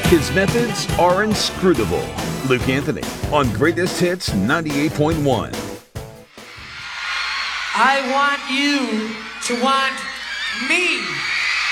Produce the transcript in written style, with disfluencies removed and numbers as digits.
His methods are inscrutable. Luke Anthony on Greatest Hits 98.1. I want you to want me.